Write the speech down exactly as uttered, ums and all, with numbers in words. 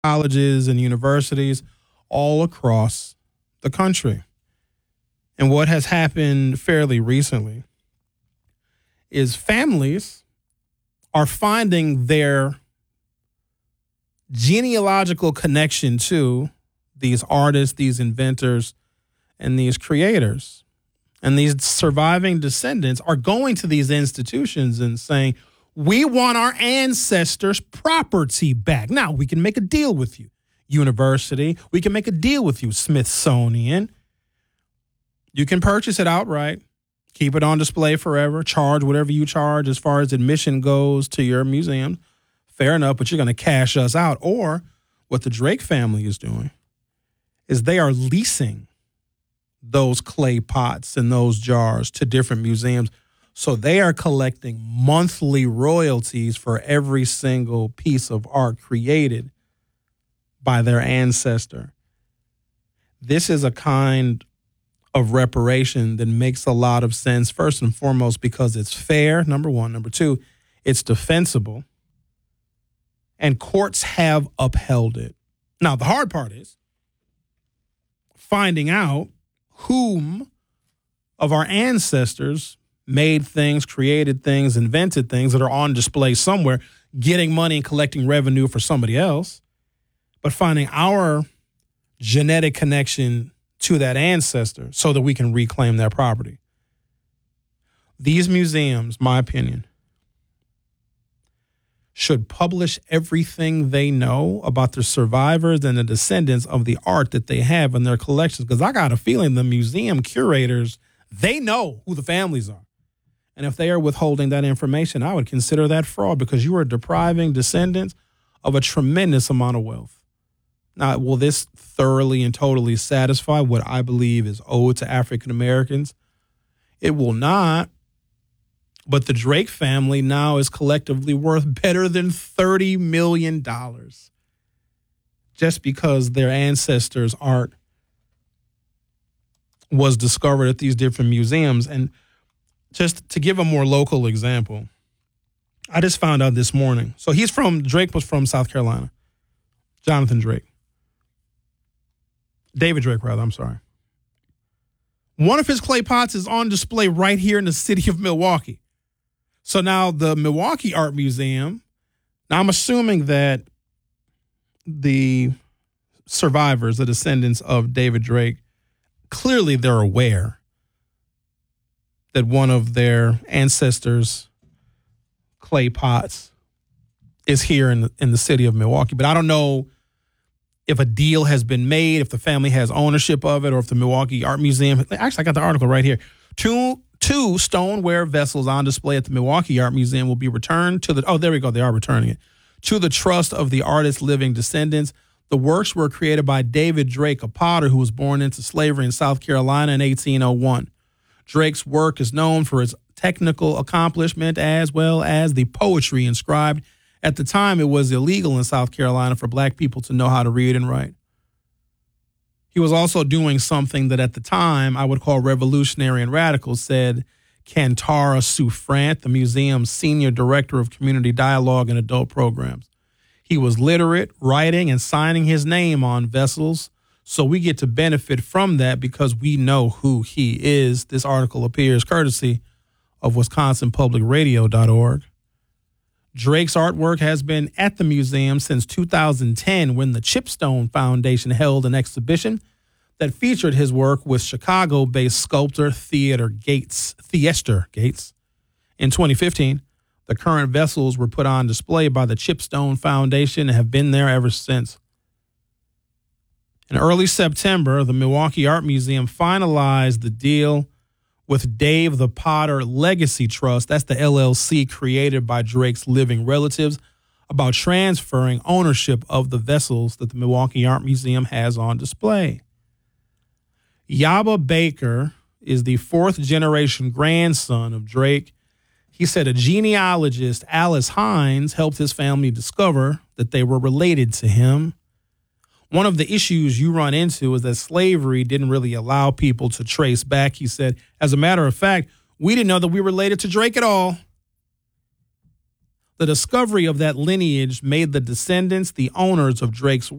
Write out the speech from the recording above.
colleges and universities all across the country. And what has happened fairly recently is families are finding their genealogical connection to these artists, these inventors, and these creators. And these surviving descendants are going to these institutions and saying, we want our ancestors' property back. Now, we can make a deal with you, university. We can make a deal with you, Smithsonian. You can purchase it outright, keep it on display forever, charge whatever you charge as far as admission goes to your museum. Fair enough, but you're going to cash us out. Or what the Drake family is doing is they are leasing those clay pots and those jars to different museums. So they are collecting monthly royalties for every single piece of art created by their ancestor. This is a kind of reparation that makes a lot of sense, first and foremost, because it's fair, number one. Number two, it's defensible. And courts have upheld it. Now, the hard part is finding out whom of our ancestors made things, created things, invented things that are on display somewhere, getting money and collecting revenue for somebody else, but finding our genetic connection to that ancestor so that we can reclaim their property. These museums, my opinion, should publish everything they know about the survivors and the descendants of the art that they have in their collections, because I got a feeling the museum curators, they know who the families are. And if they are withholding that information, I would consider that fraud, because you are depriving descendants of a tremendous amount of wealth. Now, will this thoroughly and totally satisfy what I believe is owed to African Americans? It will not. But the Drake family now is collectively worth better than thirty million dollars just because their ancestors' art was discovered at these different museums. And just to give a more local example, I just found out this morning. So he's from, Drake was from South Carolina. Jonathan Drake. David Drake, rather, I'm sorry. One of his clay pots is on display right here in the city of Milwaukee. So now the Milwaukee Art Museum, now I'm assuming that the survivors, the descendants of David Drake, clearly they're aware that one of their ancestors' clay pots is here in the, in the city of Milwaukee. But I don't know if a deal has been made, if the family has ownership of it, or if the Milwaukee Art Museum, actually I got the article right here. Two, two stoneware vessels on display at the Milwaukee Art Museum will be returned to the, oh, there we go, they are returning it, to the trust of the artist's living descendants. The works were created by David Drake, a potter who was born into slavery in South Carolina in eighteen oh one. Drake's work is known for its technical accomplishment as well as the poetry inscribed. At the time, it was illegal in South Carolina for black people to know how to read and write. He was also doing something that at the time I would call revolutionary and radical, said Kantara Souffrant, the museum's senior director of community dialogue and adult programs. He was literate, writing and signing his name on vessels, so we get to benefit from that because we know who he is. This article appears courtesy of Wisconsin Public Radio dot org. Drake's artwork has been at the museum since two thousand ten, when the Chipstone Foundation held an exhibition that featured his work with Chicago-based sculptor Theater Gates, Theaster Gates. In twenty fifteen, the current vessels were put on display by the Chipstone Foundation and have been there ever since. In early September, the Milwaukee Art Museum finalized the deal with Dave the Potter Legacy Trust, that's the L L C created by Drake's living relatives, about transferring ownership of the vessels that the Milwaukee Art Museum has on display. Yaba Baker is the fourth generation grandson of Drake. He said a genealogist, Alice Hines, helped his family discover that they were related to him. One of the issues you run into is that slavery didn't really allow people to trace back. He said, as a matter of fact, we didn't know that we were related to Drake at all. The discovery of that lineage made the descendants the owners of Drake's